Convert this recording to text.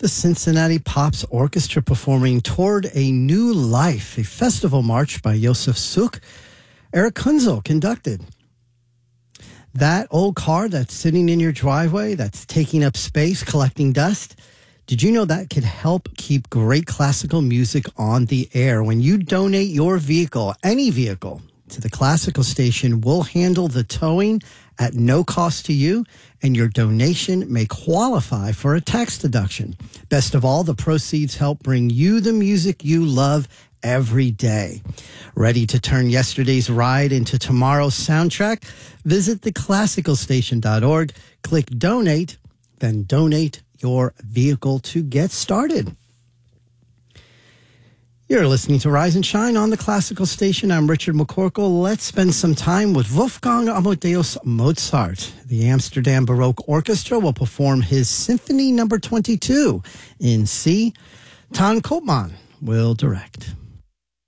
The Cincinnati Pops Orchestra performing Toward a New Life, a festival march by Josef Suk. Eric Kunzel conducted. That old car that's sitting in your driveway, that's taking up space, collecting dust, did you know that could help keep great classical music on the air? When you donate your vehicle, any vehicle, to the classical station, we'll handle the towing at no cost to you, and your donation may qualify for a tax deduction. Best of all, the proceeds help bring you the music you love every day. Ready to turn yesterday's ride into tomorrow's soundtrack? Visit theclassicalstation.org, click donate, then donate your vehicle to get started. You're listening to Rise and Shine on the Classical Station. I'm Richard McCorkle. Let's spend some time with Wolfgang Amadeus Mozart. The Amsterdam Baroque Orchestra will perform his Symphony No. 22 in C. Ton Koopman will direct.